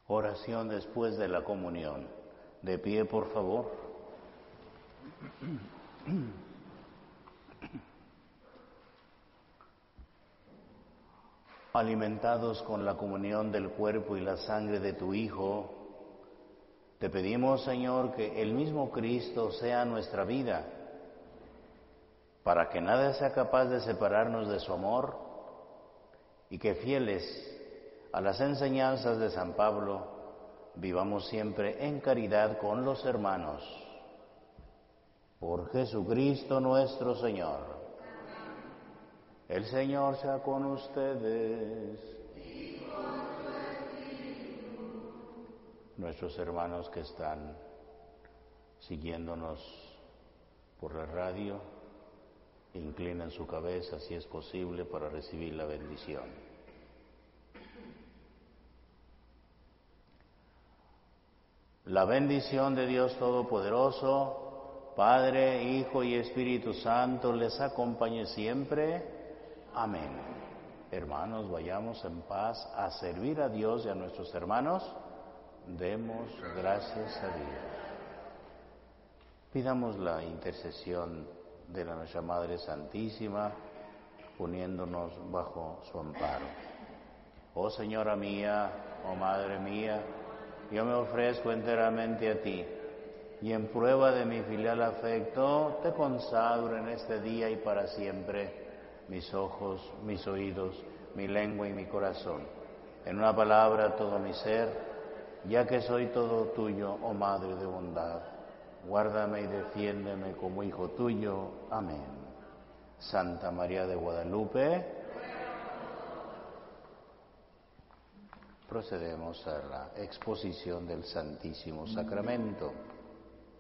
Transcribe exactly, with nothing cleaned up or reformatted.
Oración después de la comunión. De pie, por favor. Alimentados con la comunión del cuerpo y la sangre de tu Hijo, te pedimos, Señor, que el mismo Cristo sea nuestra vida, para que nada sea capaz de separarnos de su amor, y que fieles a las enseñanzas de San Pablo, vivamos siempre en caridad con los hermanos. Por Jesucristo nuestro Señor. El Señor sea con ustedes. Y con tu espíritu. Nuestros hermanos que están siguiéndonos por la radio, inclinen su cabeza si es posible para recibir la bendición. La bendición de Dios Todopoderoso, Padre, Hijo y Espíritu Santo, les acompañe siempre. Amén. Hermanos, vayamos en paz a servir a Dios y a nuestros hermanos. Demos gracias a Dios. Pidamos la intercesión de la nuestra Madre Santísima, poniéndonos bajo su amparo. Oh Señora mía, oh Madre mía, yo me ofrezco enteramente a ti, y en prueba de mi filial afecto, te consagro en este día y para siempre mis ojos, mis oídos, mi lengua y mi corazón. En una palabra, todo mi ser, ya que soy todo tuyo, oh Madre de bondad. Guárdame y defiéndeme como hijo tuyo. Amén. Santa María de Guadalupe. Procedemos a la exposición del Santísimo Sacramento.